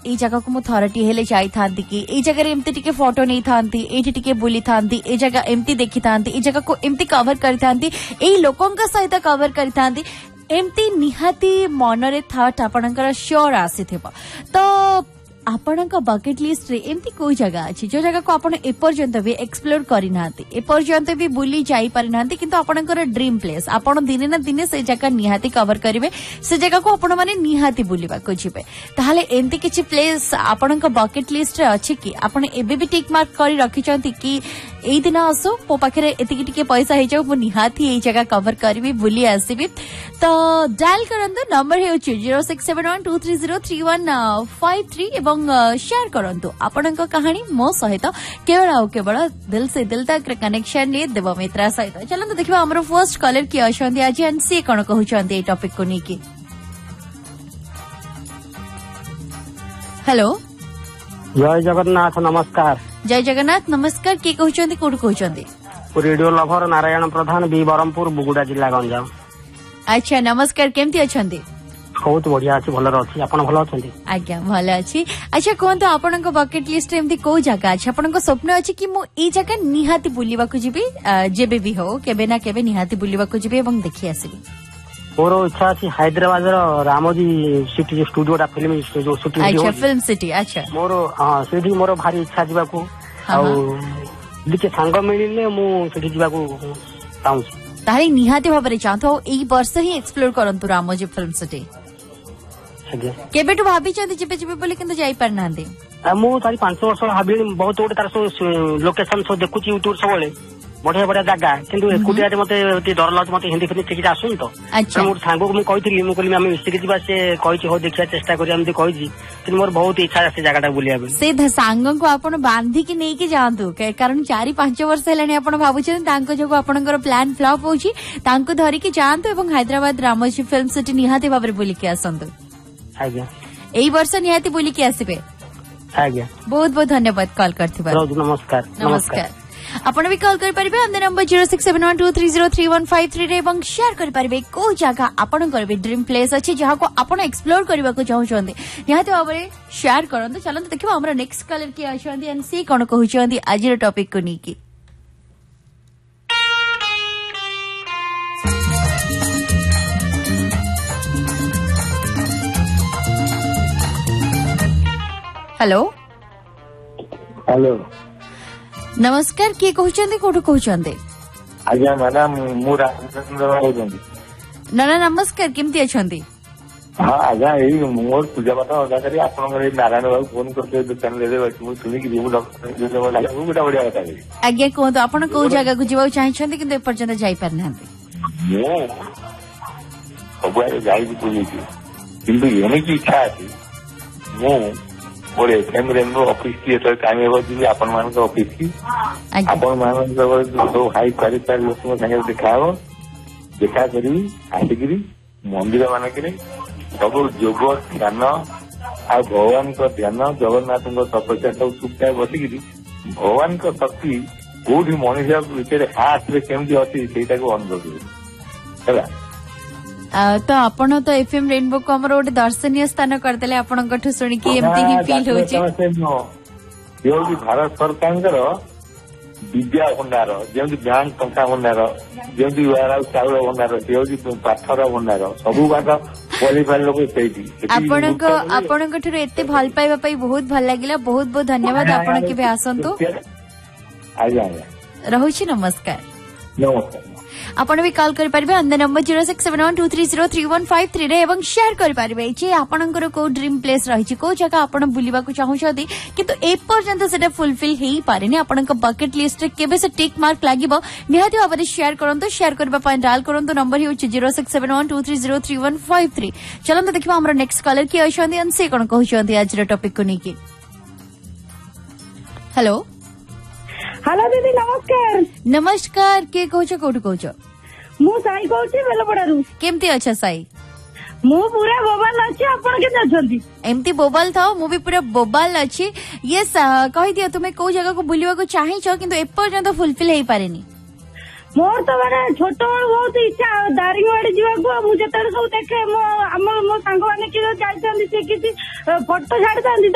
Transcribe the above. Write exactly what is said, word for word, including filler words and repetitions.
ए जगह को मु थरटी हेले जाई थांती कि ए जगह रे एम्ति टिके फोटो नै थांती एठी टिके बुली थांती ए जगह एम्ति देखि थांती ए जगह को एम्ति कवर करि थांती ए लोकंका सहित कवर करि थांती एम्ति निहाती मनरे थॉट आपनकर श्योर आसीथिबो तो आपणक बकेट लिस्ट रे एमती कोई जगह अछि जो जगह को आपण एपर्यंत भी एक्सप्लोर करि नांती एपर्यंत भी बुली जाई पारि नांती किंतु आपणकर ड्रीम प्लेस आपण दिने ना दिने से जगह निहाती कवर करिवे से जगह को आपण माने निहाती बुलिबा को जिवे ताहाले एमती किछि प्लेस आपणक बकेट लिस्ट रे अछि कि आपण एबे भी टिक मार्क करि रखि चंती कि एई दिन आसो पो पाखरे एतिकी टिके पैसा हे जाऊ मु निहाती एई जगह कवर करिवे बुली आसीबी तो डायल करंतु नंबर हे zero six seven one two three zero three one five three एवं शेयर करंतु आपणक कहानी मो सहित केवल आउ केवल दिल से दिल तक कनेक्शन ने देव मित्रा सहित चलंतु देखिबा हमरो फर्स्ट कॉलर की अछंती आज एन सी कोन कहउचंती ए टॉपिक को नेकी हेलो जय जगन्नाथ नमस्कार जय जगन्नाथ नमस्कार के कहउचंती कोड कहउचंती रेडियो लभर नारायण प्रधान बी बरमपुर बुगुडा जिला गंजाम अच्छा नमस्कार केमती अछंती बहुत बढ़िया अछि भलो अछि आपण भलो अछंती आज्ञा भलो अछि अच्छा कोन तो आपनक बकेट लिस्ट रे एमती को जगह अछि आपनक स्वप्न अछि कि मु ई जगह निहाती बुलिबा को जिबी जेबे भी हो केबे ना केबे निहाती बुलिबा को जिबी एवं देखि आसीबी मोर इच्छा अछि हैदराबाद रो रामोजी सिटी स्टूडियोटा फिल्म जो शूटिंग अच्छा फिल्म सिटी अच्छा मोर हां सेठी मोर भारी इच्छा जिबा को आ लिके संग मिलिले मु सेठी जिबा को चाहू ताही निहाती भाबरे चाहतो एई वर्ष ही एक्सप्लोर करंतु रामोजी फिल्म सिटी केबेटु भाबी चंदी जिबे जिबे बोले किंतु जाई पार नांदे मु तारी पांच वर्ष भाबी बहुत गोटे तार लोकेशन सब देखुची यूट्यूब सबले बढ़िया बढ़िया जगह किंतु एकुटिया मते डर लाग मते हिंदी फिल्म ठीक आसुन तो अच्छा मोर सांगो को मु कहितली मु कहली हम मिस्त्री जिबा से कहिची हो देखिया चेष्टा करी हम कहिची कि मोर बहुत इच्छा से जगहटा बुलिया से सांगो को आपण बांधी की नहीं कि जानतु कारण चारि पांच वर्ष हेलानी आपण भाबुछन तांको जगो आपणकर प्लान फ्लॉप होची तांको धरि की जानतु एवं हैदराबाद रामोजी फिल्म सिटी निहाती भाबरे बुली के आसंतु आज्ञा एई वर्ष निहाती बुली के आसीबे आज्ञा बहुत बहुत धन्यवाद कॉल करथिबा नमस्कार नमस्कार आपण भी कॉल कर परिबे हम number zero six seven one two three zero three one five three रे एवं शेयर कर परिबे को जगह आपण करबे ड्रीम प्लेस अछि जहा को आपण एक्सप्लोर करबा को चाहू छथि निहाती भाबरे शेयर करंतु चलंतु देखिबा हमरा नेक्स्ट कॉलर की आछथि एंड सी कोन कहू छथि आज रो टॉपिक को नीकी हेलो हेलो नमस्कार किए कहउचंदी कोठो कहउचंदी आज्ञा मैडम मु रामचंद्र कहउचंदी ना ना नमस्कार केमती अछंदी हां आज्ञा एई मोर पूजा पाठ अदा करी आपन रे नारायण बाबू फोन करते दुकान ले दे मु सुनी कि जेमु डॉक्टर जो लागे मु बडा बढ़िया बता दे आज्ञा को तो आपन को जगह को जीवा चाहि छंदी किंतु पर्यंत जाई पार नांती मो सबुआरे जाई पुनी की किंतु एने की इच्छा अछि मो और एफएम रेनबो ऑफिस की तो काम हेबो जी आपन मान के ऑफिस की आपन मान जो हाई क्वालिफाइड लोक संगे देखाओ देखा करी आदिगिरी मंदिर मान के सब योग ध्यान आ भगवान को ध्यान जगन्नाथ को तपस्या सब सुखा बसिकी भगवान को शक्ति कोठी मनुष्य भितर हाथ रे केमती अछि सेटा को अनुभव है तो आपण तो एफएम रेनबो को हमर ओटे दर्शनीय स्थान करदेले आपण कठु सुनी कि एमती ही फील होची यो भी भारत सरकार विद्या भंडार जेमती बैंक टंका भंडार जेमती वारा चाउल भंडार सेओजी पाथर भंडार सबु बात क्वालिफाइड लोक सेठी आपण को आपण कठु एते भल पाइबा पई बहुत भल लागिला बहुत बहुत धन्यवाद आपण के भी आसंतु आज्ञा आज्ञा रहुची नमस्कार नमस्कार आपण भी कॉल कर परिबे अंदर number zero six seven one two three zero three one five three रे एवं शेयर कर परिबे जे आपनकर को ड्रीम प्लेस रही को जगह आपण बुलिबा को चाहू छथि किंतु ए पर्यंत सेटा फुलफिल हेई पारेनी आपनक बकेट लिस्ट रे केबे से टिक मार्क लागिबो निहाती भाबरे शेयर करंतु शेयर करबा पय डायल करंतु नंबर ही zero six seven one two three zero three one five three चलंतु देखिबा हमर नेक्स्ट कॉलर की अछंती अन से कोन कहू छथि आज रे टॉपिक को नेकी हेलो हेलो दीदी नमस्कार नमस्कार के कहू छ कोठु कहू छ मु साई कहूची बेलपड़ारू केमती अच्छा साई मु पूरा बोबाल अच्छी आपण के अछंती एमती बोबाल था मु भी पूरा बोबाल अच्छी ये कहि दियो तुमे को जगह को बुलिवा को चाहि छ किंतु एपर्यंत फुलफिल हेई पारेनी मोर तो माने छोट बड़ बहुत इच्छा दारिंगवाड़ी जीवा को मु जतरे सब देखे मो हमर मो सांग माने कि जाइछंती से किछि फोटो छाडछंती